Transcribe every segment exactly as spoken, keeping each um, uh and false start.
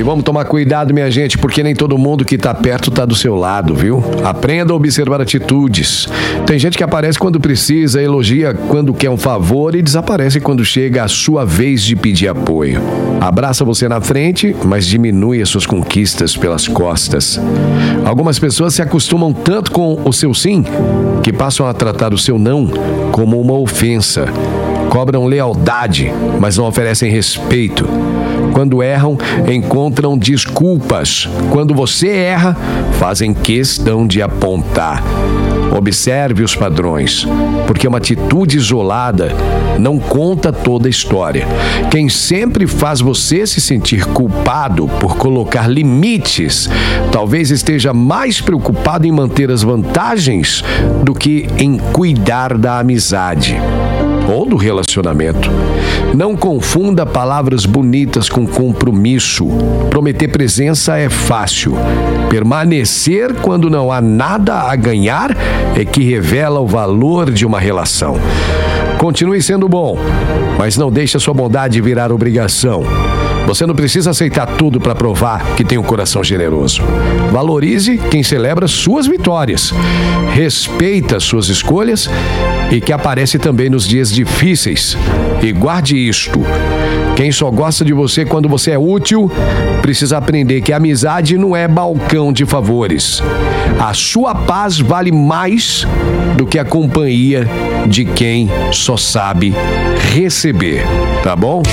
E vamos tomar cuidado, minha gente, porque nem todo mundo que tá perto tá do seu lado, viu? Aprenda a observar atitudes. Tem gente que aparece quando precisa, elogia quando quer um favor e desaparece quando chega a sua vez de pedir apoio. Abraça você na frente, mas diminui as suas conquistas pelas costas. Algumas pessoas se acostumam tanto com o seu sim que passam a tratar o seu não como uma ofensa. Cobram lealdade, mas não oferecem respeito. Quando erram, encontram desculpas. Quando você erra, fazem questão de apontar. Observe os padrões, porque uma atitude isolada não conta toda a história. Quem sempre faz você se sentir culpado por colocar limites, talvez esteja mais preocupado em manter as vantagens do que em cuidar da amizade ou do relacionamento. Não confunda palavras bonitas com compromisso. Prometer presença é fácil. Permanecer quando não há nada a ganhar é que revela o valor de uma relação. Continue sendo bom, mas não deixe a sua bondade virar obrigação. Você não precisa aceitar tudo para provar que tem um coração generoso. Valorize quem celebra suas vitórias. Respeita suas escolhas e que aparece também nos dias difíceis. E guarde isto: quem só gosta de você quando você é útil, precisa aprender que a amizade não é balcão de favores. A sua paz vale mais do que a companhia de quem só sabe receber. Tá bom?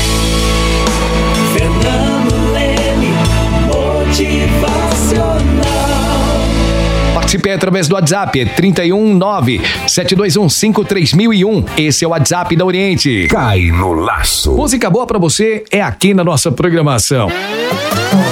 Fernando Leme, motivacional. Participe através do WhatsApp, é trinta e um, nove, sete dois um, cinco três mil e um. Esse é o WhatsApp da Oriente. Cai no laço. Música boa pra você é aqui na nossa programação.